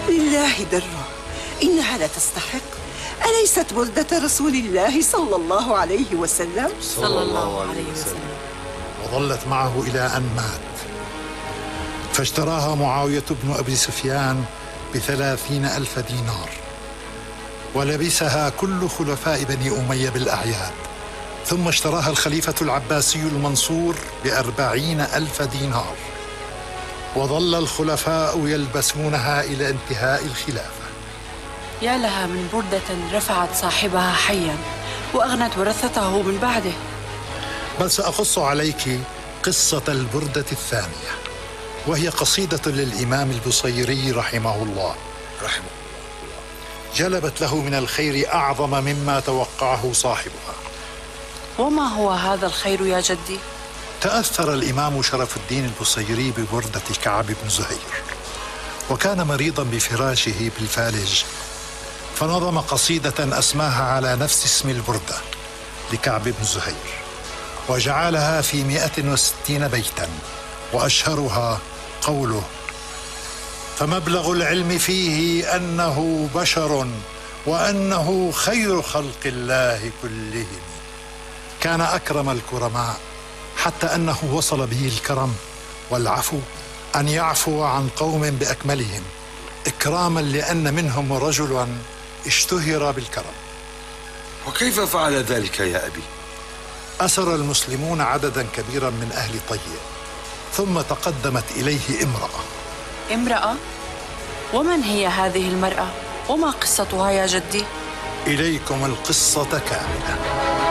لله دره، إنها لا تستحق. أليست بردة رسول الله صلى الله عليه وسلم؟ صلى الله عليه وسلم. وظلت معه إلى أن مات، فاشتراها معاوية بن أبي سفيان ب30,000 دينار، ولبسها كل خلفاء بني أمية بالأعياد. ثم اشتراها الخليفة العباسي المنصور ب40,000 دينار، وظل الخلفاء يلبسونها إلى انتهاء الخلافة. يا لها من بردة رفعت صاحبها حيا وأغنت ورثته من بعده. بل سأقص عليك قصة البردة الثانية، وهي قصيدة للإمام البصيري رحمه الله. جلبت له من الخير أعظم مما توقعه صاحبها. وما هو هذا الخير يا جدي؟ تأثر الإمام شرف الدين البصيري ببردة كعب بن زهير، وكان مريضا بفراشه بالفالج، فنظم قصيدة أسماها على نفس اسم البردة لكعب بن زهير، وجعلها في 160 بيتا، وأشهرها قوله: فمبلغ العلم فيه أنه بشر، وأنه خير خلق الله كلهم. كان أكرم الكرماء، حتى أنه وصل به الكرم والعفو أن يعفو عن قوم بأكملهم، إكراما لأن منهم رجلا اشتهر بالكرم. وكيف فعل ذلك يا أبي؟ أسر المسلمون عددا كبيرا من أهل طي، ثم تقدمت إليه امرأة؟ ومن هي هذه المرأة؟ وما قصتها يا جدي؟ إليكم القصة كاملة.